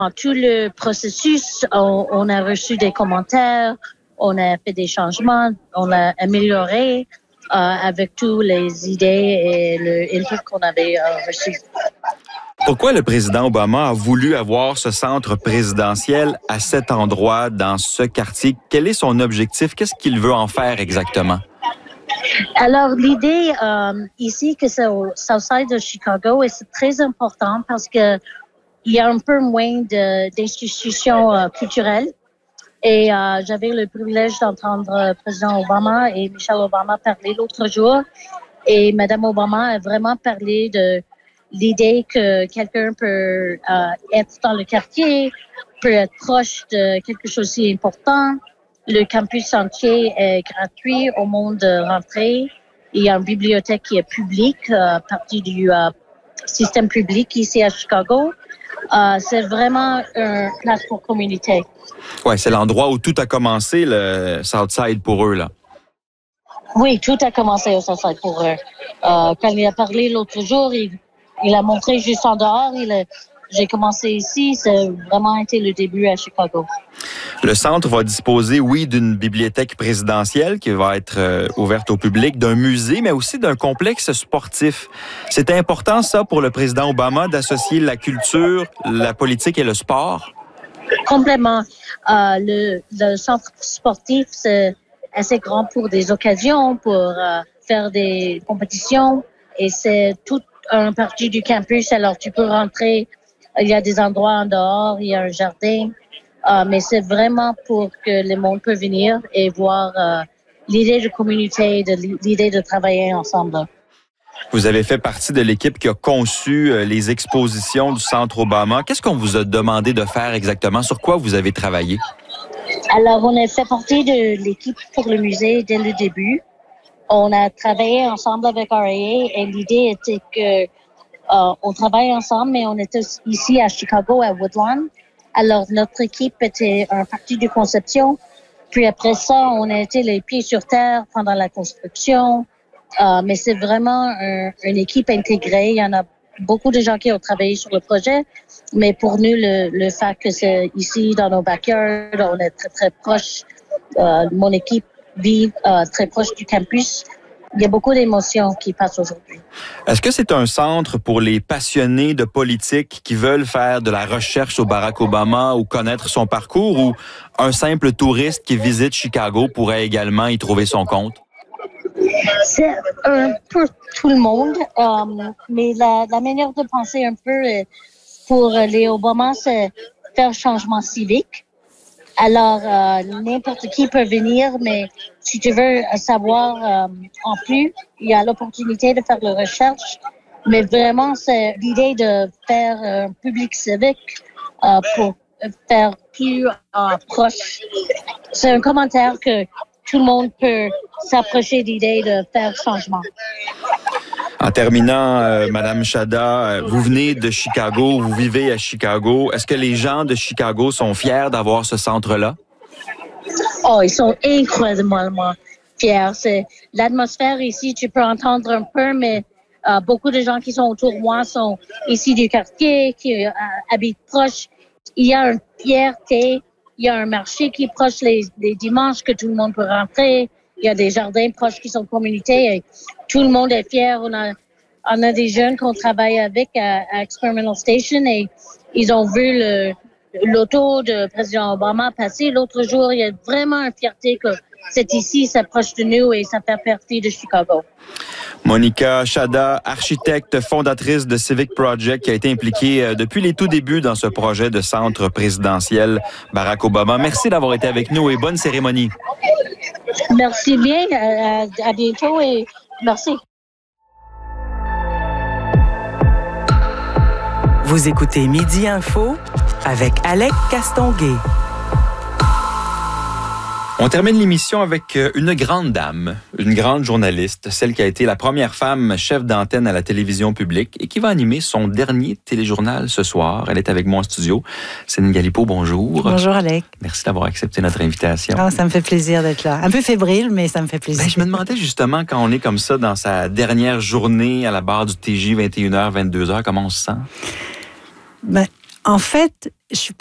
Dans tout le processus, on a reçu des commentaires, on a fait des changements, on a amélioré avec toutes les idées et le input qu'on avait reçu. Pourquoi le président Obama a voulu avoir ce centre présidentiel à cet endroit, dans ce quartier? Quel est son objectif? Qu'est-ce qu'il veut en faire exactement? Alors, l'idée ici, que c'est au Southside de Chicago, et c'est très important parce que il y a un peu moins d'institutions culturelles. Et j'avais le privilège d'entendre le président Obama et Michelle Obama parler l'autre jour. Et Madame Obama a vraiment parlé de l'idée que quelqu'un peut être dans le quartier, peut être proche de quelque chose d'important. Le campus entier est gratuit au monde de rentrée. Il y a une bibliothèque qui est publique, partie du système public ici à Chicago. C'est vraiment une place pour communauté. Oui, c'est l'endroit où tout a commencé, le Southside, pour eux, là. Oui, tout a commencé au Southside pour eux. Quand il a parlé l'autre jour, il a montré juste en dehors. J'ai commencé ici, c'est vraiment été le début à Chicago. Le centre va disposer, oui, d'une bibliothèque présidentielle qui va être ouverte au public, d'un musée, mais aussi d'un complexe sportif. C'est important, ça, pour le président Obama, d'associer la culture, la politique et le sport? Complètement. Le centre sportif, c'est assez grand pour des occasions, pour faire des compétitions. Et c'est toute une partie du campus. Alors, tu peux rentrer. Il y a des endroits en dehors, il y a un jardin. Mais c'est vraiment pour que le monde peut venir et voir l'idée de communauté, l'idée de travailler ensemble. Vous avez fait partie de l'équipe qui a conçu les expositions du Centre Obama. Qu'est-ce qu'on vous a demandé de faire exactement? Sur quoi vous avez travaillé? Alors, on a fait partie de l'équipe pour le musée dès le début. On a travaillé ensemble avec RAA et l'idée était que on travaille ensemble, mais on était ici à Chicago, à Woodlawn. Alors, notre équipe était un parti de conception. Puis après ça, on a été les pieds sur terre pendant la construction. Mais c'est vraiment une équipe intégrée. Il y en a beaucoup de gens qui ont travaillé sur le projet. Mais pour nous, le fait que c'est ici, dans nos backyards, on est très, très proche. Mon équipe vit très proche du campus. Il y a beaucoup d'émotions qui passent aujourd'hui. Est-ce que c'est un centre pour les passionnés de politique qui veulent faire de la recherche sur Barack Obama ou connaître son parcours, ou un simple touriste qui visite Chicago pourrait également y trouver son compte? C'est un peu tout le monde, mais la manière de penser un peu pour les Obama, c'est faire changement civique. Alors, n'importe qui peut venir, mais si tu veux savoir en plus, il y a l'opportunité de faire la recherche. Mais vraiment, c'est l'idée de faire un public civique pour faire plus proche. C'est un commentaire que tout le monde peut s'approcher d'idée de faire changement. En terminant, Madame Chada, vous venez de Chicago, vous vivez à Chicago. Est-ce que les gens de Chicago sont fiers d'avoir ce centre-là? Oh, ils sont incroyablement fiers. C'est l'atmosphère ici, tu peux entendre un peu, mais beaucoup de gens qui sont autour de moi sont ici du quartier, qui habitent proche. Il y a une fierté, il y a un marché qui est proche les dimanches que tout le monde peut rentrer. Il y a des jardins proches qui sont communautés. Et tout le monde est fier. On a des jeunes qu'on travaille avec à Experimental Station et ils ont vu l'auto de président Obama passer l'autre jour. Il y a vraiment une fierté que c'est ici, c'est proche de nous et ça fait partie de Chicago. Monica Chada, architecte fondatrice de Civic Project, qui a été impliquée depuis les tout débuts dans ce projet de centre présidentiel Barack Obama. Merci d'avoir été avec nous et bonne cérémonie. Merci bien, à bientôt et merci. Vous écoutez Midi Info avec Alec Castonguay. On termine l'émission avec une grande dame, une grande journaliste, celle qui a été la première femme chef d'antenne à la télévision publique et qui va animer son dernier téléjournal ce soir. Elle est avec moi en studio. Céline Galipeau, bonjour. Bonjour Alec. Merci d'avoir accepté notre invitation. Oh, ça me fait plaisir d'être là. Un peu fébrile, mais ça me fait plaisir. Je me demandais justement, quand on est comme ça dans sa dernière journée à la barre du TJ, 21h, 22h, comment on se sent? En fait, je suis